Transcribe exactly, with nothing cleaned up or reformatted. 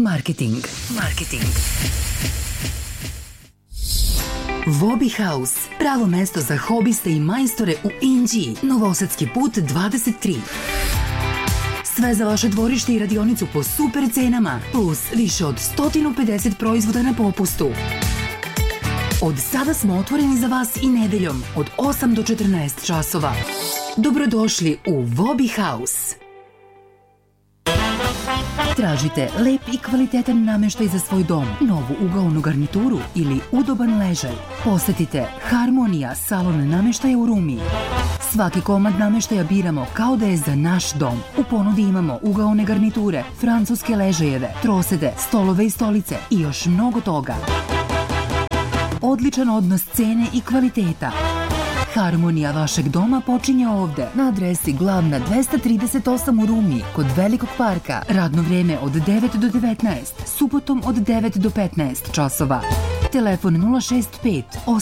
Marketing. Marketing. Vobi House. Pravo mesto za hobiste i majstore u Inđiji. Novosadski put dvadeset tri. Sve za vaše dvorište i radionicu po super cenama, plus više od sto pedeset proizvoda na popustu. Od sada smo otvoreni za vas i nedeljom od osam do četrnaest časova. Dobrodošli u Vobi House. Tražite lep i kvalitetan nameštaj za svoj dom, novu ugaonu garnituru ili udoban ležaj. Posetite Harmonija salon nameštaja u Rumi. Svaki komad nameštaja biramo kao da je za naš dom. U ponudi imamo ugaone garniture, francuske ležajeve, trosede, stolove i stolice i još mnogo toga. Odličan odnos cene i kvaliteta. Harmonija vašeg doma počinje ovde, na adresi Glavna dvesta trideset osam u Rumi, kod Velikog parka. Radno vreme od devet do devetnaest, subotom od devet do petnaest časova. Telefon nula šest pet